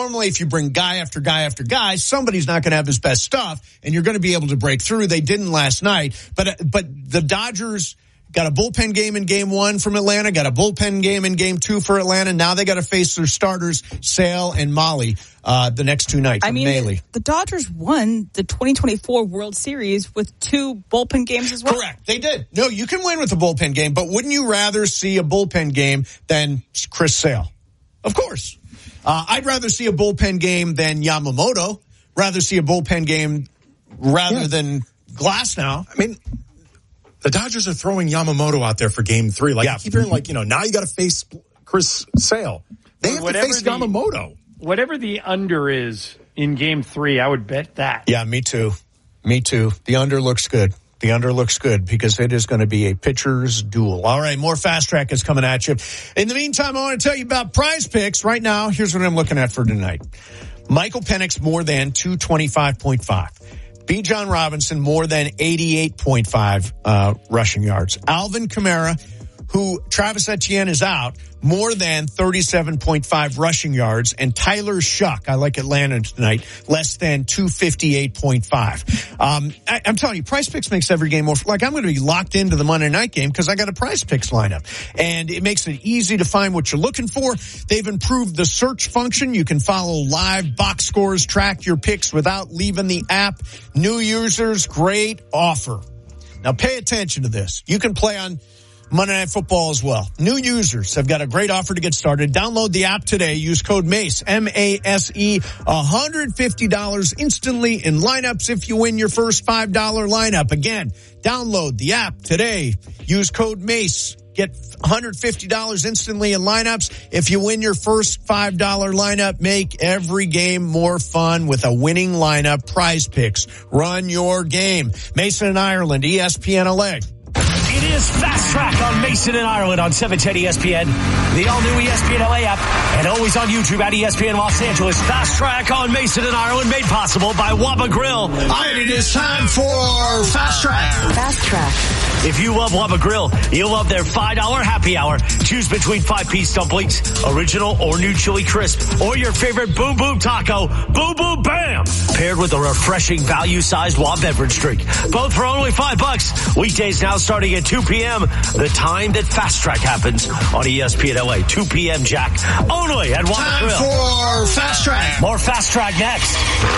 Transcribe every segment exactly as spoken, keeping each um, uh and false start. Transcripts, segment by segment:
normally if you bring guy after guy after guy, somebody's not going to have his best stuff, and you're going to be able to break through. They didn't last night. But but the Dodgers got a bullpen game in game one from Atlanta, got a bullpen game in game two for Atlanta. Now they got to face their starters, Sale and Molly, uh, the next two nights. I mean, Maley. The Dodgers won the twenty twenty-four World Series with two bullpen games as well. Correct. They did. No, you can win with a bullpen game, but wouldn't you rather see a bullpen game than Chris Sale? Of course. Uh, I'd rather see a bullpen game than Yamamoto. Rather see a bullpen game rather yeah. than Glasnow. I mean, the Dodgers are throwing Yamamoto out there for game three. Like, yeah. I keep hearing, like, you know, now you got to face Chris Sale. They have whatever to face the, Yamamoto. Whatever the under is in game three, I would bet that. Yeah, me too. Me too. The under looks good. The under looks good because it is going to be a pitcher's duel. All right, more Fast Track is coming at you. In the meantime, I want to tell you about Prize Picks. Right now, here's what I'm looking at for tonight. Michael Penix more than two twenty-five point five. B. John Robinson, more than eighty-eight point five uh, rushing yards. Alvin Kamara, who Travis Etienne is out, more than thirty-seven point five rushing yards. And Tyler Shuck, I like Atlanta tonight, less than two fifty-eight point five. Um, I, I'm telling you, Prize Picks makes every game more, like I'm going to be locked into the Monday night game because I got a Prize Picks lineup. And it makes it easy to find what you're looking for. They've improved the search function. You can follow live box scores, track your picks without leaving the app. New users, great offer. Now pay attention to this. You can play on Monday Night Football as well. New users have got a great offer to get started. Download the app today. Use code MACE, M A S E, one hundred fifty dollars instantly in lineups if you win your first five dollar lineup. Again, download the app today. Use code MACE. Get one hundred fifty dollars instantly in lineups if you win your first five dollar lineup. Make every game more fun with a winning lineup. Prize Picks. Run your game. Mason and Ireland, E S P N L A. It is Fast Track on Mason and Ireland on seven ten E S P N, the all-new E S P N L A app, and always on YouTube at E S P N Los Angeles. Fast Track on Mason and Ireland, made possible by Whoppa Grill. All right, it is time for Fast Track. Fast Track. If you love Whoppa Grill, you'll love their five dollar happy hour. Choose between five-piece dumplings, original or new chili crisp, or your favorite Boom Boom Taco, Boom Boom Bam, paired with a refreshing value-sized Whop beverage drink. Both for only five bucks. Weekdays now starting at two p.m., the time that Fast Track happens on E S P N L A. two p.m. Jack, only at Whoppa Grill. Time for Fast Track. More Fast Track next.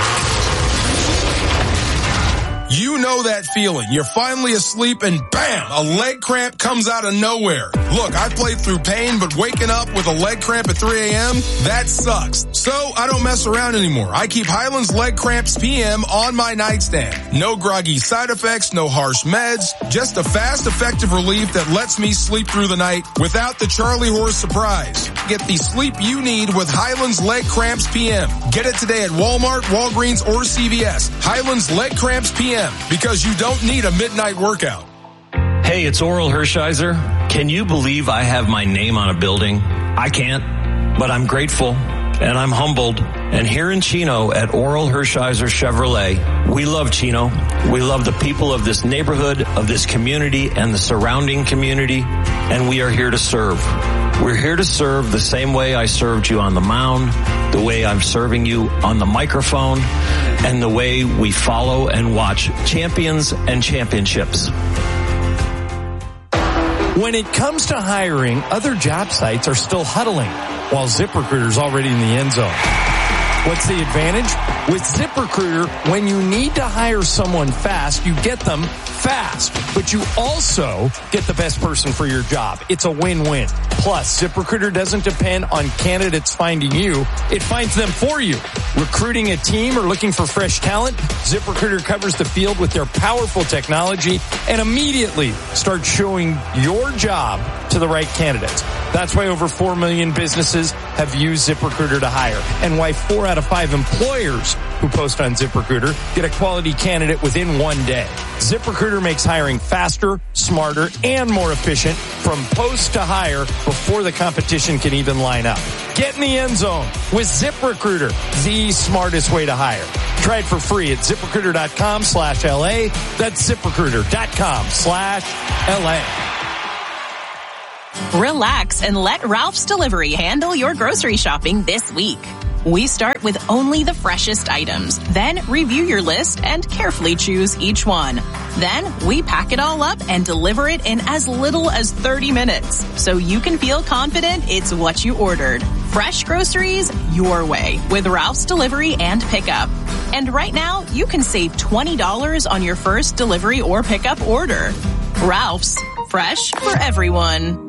You know that feeling. You're finally asleep and bam, a leg cramp comes out of nowhere. Look, I played through pain, but waking up with a leg cramp at three a.m., that sucks. So I don't mess around anymore. I keep Highland's Leg Cramps P M on my nightstand. No groggy side effects, no harsh meds, just a fast, effective relief that lets me sleep through the night without the Charlie horse surprise. Get the sleep you need with Highland's Leg Cramps P M. Get it today at Walmart, Walgreens, or C V S. Highland's Leg Cramps P M, because you don't need a midnight workout. Hey, it's Oral Hershiser. Can you believe I have my name on a building? I can't, but I'm grateful and I'm humbled. And here in Chino at Oral Hershiser Chevrolet, we love Chino. We love the people of this neighborhood, of this community, and the surrounding community, and we are here to serve. We're here to serve the same way I served you on the mound, the way I'm serving you on the microphone, and the way we follow and watch champions and championships. When it comes to hiring, other job sites are still huddling, while ZipRecruiter's already in the end zone. What's the advantage? With ZipRecruiter, when you need to hire someone fast, you get them fast, but you also get the best person for your job. It's a win-win. Plus, ZipRecruiter doesn't depend on candidates finding you. It finds them for you. Recruiting a team or looking for fresh talent, ZipRecruiter covers the field with their powerful technology and immediately starts showing your job to the right candidates. That's why over four million businesses have used ZipRecruiter to hire, and why four out of five employers who post on ZipRecruiter get a quality candidate within one day. ZipRecruiter makes hiring faster, smarter, and more efficient from post to hire before the competition can even line up. Get in the end zone with ZipRecruiter, the smartest way to hire. Try it for free at ZipRecruiter.com slash LA. That's ZipRecruiter.com slash LA. Relax and let Ralph's Delivery handle your grocery shopping this week. We start with only the freshest items, then review your list and carefully choose each one. Then we pack it all up and deliver it in as little as thirty minutes, so you can feel confident it's what you ordered. Fresh groceries your way with Ralph's Delivery and Pickup. And right now, you can save twenty dollars on your first delivery or pickup order. Ralph's, fresh for everyone.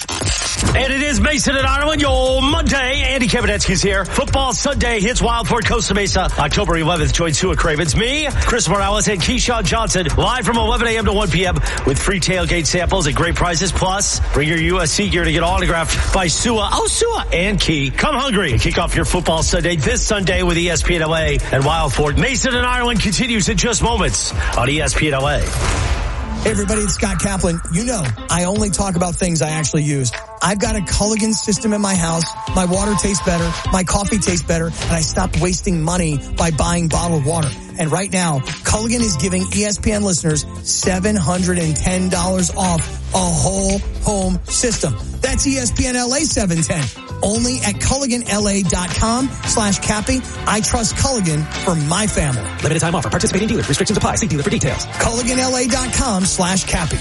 And it is Mason and Ireland, your Monday. Andy Kamenetsky's here. Football Sunday hits Wildford, Costa Mesa. October eleventh, join Sua Cravens, me, Chris Morales, and Keyshawn Johnson live from eleven a.m. to one p.m. with free tailgate samples and great prizes. Plus, bring your U S C gear to get autographed by Sua, oh Sua, and Key. Come hungry and kick off your Football Sunday this Sunday with E S P N L A and Wildford. Mason and Ireland continues in just moments on E S P N L A. Hey everybody, it's Scott Kaplan. You know, I only talk about things I actually use. I've got a Culligan system in my house. My water tastes better. My coffee tastes better. And I stopped wasting money by buying bottled water. And right now, Culligan is giving E S P N listeners seven hundred ten dollars off a whole home system. That's E S P N L A seven ten. Only at CulliganLA.com slash Cappy. I trust Culligan for my family. Limited time offer. Participating dealers. Restrictions apply. See dealer for details. CulliganLA.com slash Cappy.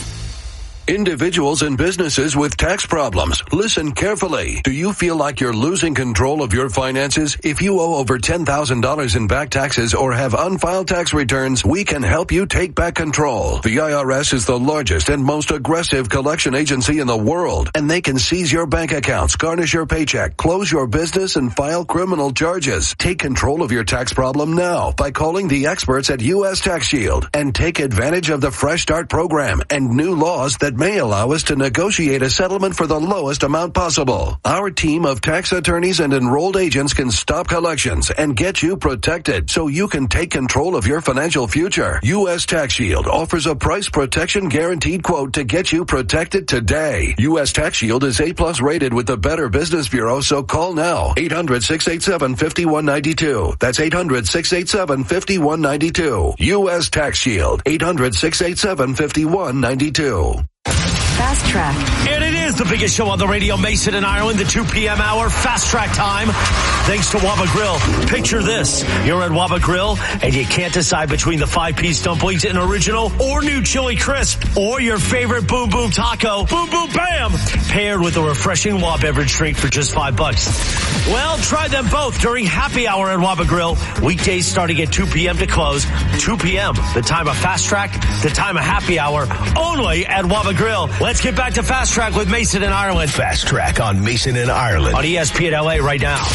Individuals and businesses with tax problems, listen carefully. Do you feel like you're losing control of your finances? If you owe over ten thousand dollars in back taxes or have unfiled tax returns, we can help you take back control. The I R S is the largest and most aggressive collection agency in the world, and they can seize your bank accounts, garnish your paycheck, close your business, and file criminal charges. Take control of your tax problem now by calling the experts at U S Tax Shield and take advantage of the Fresh Start program and new laws that may allow us to negotiate a settlement for the lowest amount possible. Our team of tax attorneys and enrolled agents can stop collections and get you protected so you can take control of your financial future. U S Tax Shield offers a price protection guaranteed quote to get you protected today. U S Tax Shield is A plus rated with the Better Business Bureau, so call now. eight hundred, six eight seven, five one nine two. That's eight hundred, six eight seven, five one nine two. U S Tax Shield. eight hundred, six eight seven, five one nine two. Fast Track. And it is the biggest show on the radio, Mason and Ireland, the two p.m. hour, Fast Track time. Thanks to Waba Grill. Picture this. You're at Waba Grill, and you can't decide between the five-piece dumplings and original or new chili crisp, or your favorite Boom Boom Taco, Boom Boom Bam, paired with a refreshing Waba beverage drink for just five bucks. Well, try them both during happy hour at Waba Grill. Weekdays starting at two p.m. to close. two p.m., the time of Fast Track, the time of happy hour, only at Waba Grill. Let's get back to Fast Track with Mason and Ireland. Fast Track on Mason and Ireland. On E S P N L A right now.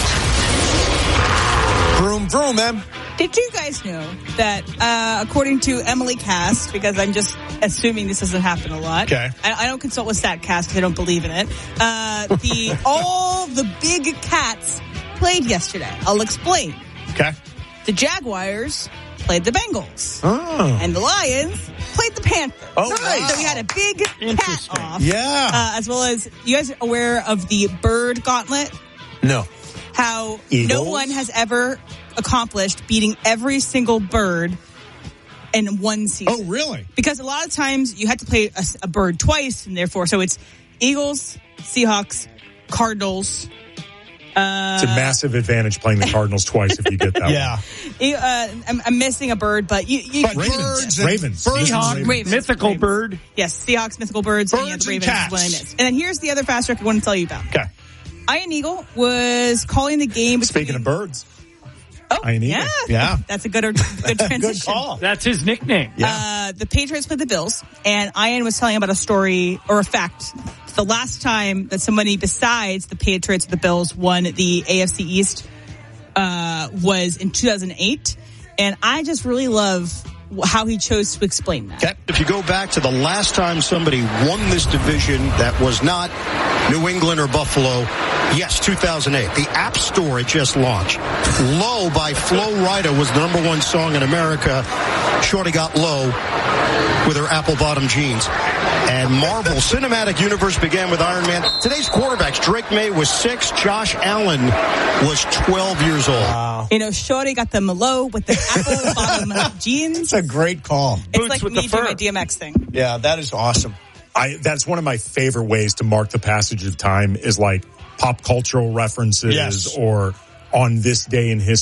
Vroom, vroom, man. Did you guys know that, uh, according to Emily Cast, because I'm just assuming this doesn't happen a lot. Okay. I, I don't consult with StatCast because I don't believe in it. Uh, the, all the big cats played yesterday. I'll explain. Okay. The Jaguars played the Bengals. Oh. And the Lions played the Panthers. Oh, nice. So we had a big cat off. Yeah. Uh, as well as, you guys are aware of the bird gauntlet? No. How Eagles? no one has ever accomplished beating every single bird in one season. Oh, really? Because a lot of times you have to play a, a bird twice, and therefore, so it's Eagles, Seahawks, Cardinals. Uh, it's a massive advantage playing the Cardinals twice if you get that yeah. one. Uh, I'm, I'm missing a bird, but you, you but Ravens, birds, Ravens, birds, Seahawks, Ravens, mythical Ravens. bird. Yes, Seahawks, mythical birds, Birds and yeah, the and Ravens cats. is what I missed. And then here's the other fast track I want to tell you about. Okay. Ian Eagle was calling the game. Between, Speaking of birds. Oh, Ian Eagle. yeah. Yeah. That's a good, good transition. Good call. That's his nickname. Yeah. Uh, the Patriots played the Bills, and Ian was telling about a story or a fact. The last time that somebody besides the Patriots or the Bills won the A F C East uh, was in two thousand eight. And I just really love how he chose to explain that. Okay. If you go back to the last time somebody won this division that was not New England or Buffalo, yes, two thousand eight. The App Store had just launched. Low by Flo Rida was the number one song in America. Shorty got low with her apple bottom jeans. And Marvel Cinematic Universe began with Iron Man. Today's quarterbacks, Drake May was six, Josh Allen was twelve years old. Wow. You know, Shorty got the low with the apple bottom jeans. It's a great call. It's Boots like with me the doing fur. my D M X thing. Yeah, that is awesome. I, that's one of my favorite ways to mark the passage of time is like pop cultural references Yes. or on this day in history.